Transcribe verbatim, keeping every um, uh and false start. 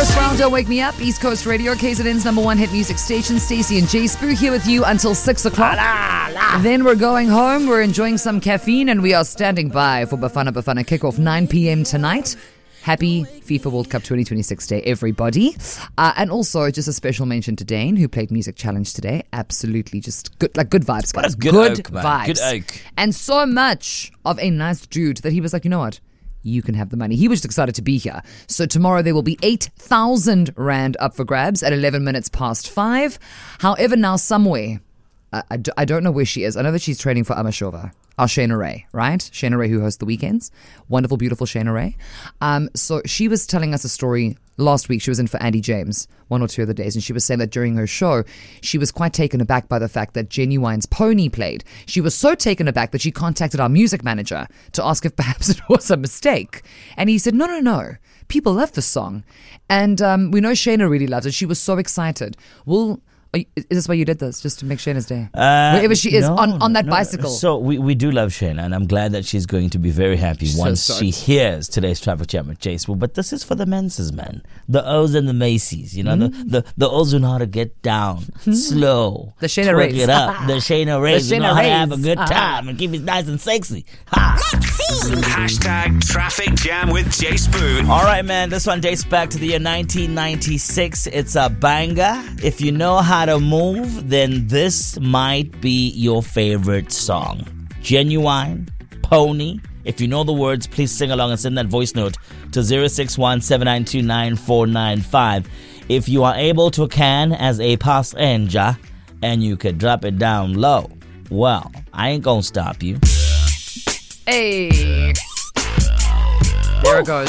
Chris Brown, Don't Wake Me Up, East Coast Radio, K Z N's number one hit music station. Stacey and Jay Spoo here with you until six o'clock. La, la, la. Then we're going home. We're enjoying some caffeine, and we are standing by for Bafana Bafana kickoff nine p.m. tonight. Happy FIFA World Cup twenty twenty-six Day, everybody. Uh, and also, just a special mention to Dane, who played Music Challenge today. Absolutely just good, like good vibes, guys. Good, good oak, man. vibes. Good oak. And so much of a nice dude that he was like, you know what? You can have the money. He was just excited to be here. So tomorrow there will be eight thousand rand up for grabs at eleven minutes past five. However, now somewhere, I, I, I don't know where she is. I know that she's training for Amashova. Our Shayna Ray, right? Shayna Ray, who hosts the weekends. Wonderful, beautiful Shayna Ray. Um, so she was telling us a story last week. She was in for Andy James one or two other days, and she was saying that during her show, she was quite taken aback by the fact that Genuine's Pony played. She was so taken aback that she contacted our music manager to ask if perhaps it was a mistake. And he said, no, no, no. People love the song. And um, we know Shayna really loves it. She was so excited. We'll... Is this why you did this? Just to make Shayna's day? Uh, Wherever she is, no, on, on that no. bicycle. So we, we do love Shayna, and I'm glad that she's going to be very happy So once stoked. she hears today's traffic jam with Chase. Well, but this is for the menses, man. The O's and the Macy's, you know, Mm. the, the, the O's who know how to get down slow. The Shayna twerk Rays. it up. The Shayna Rays. The who know Shayna how to have a Rays. good Uh-huh. time and keep it nice and sexy. Ha. Hashtag Traffic Jam with Jay Spoon. All right, man. This one dates back to the year nineteen ninety-six. It's a banger. If you know how to move, then this might be your favorite song. Genuine, Pony. If you know the words, please sing along and send that voice note to zero six one seven nine two nine four nine five. If you are able to can as a passenger and you could drop it down low, well, I ain't gonna stop you. Hey. There it goes.